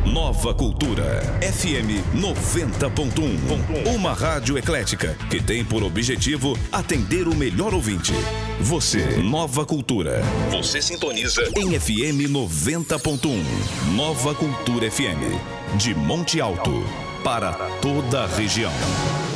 Nova Cultura FM 90.1. Uma rádio eclética que tem por objetivo atender o melhor ouvinte. Você, Nova Cultura. Você sintoniza em FM 90.1. Nova Cultura FM. De Monte Alto para toda a região.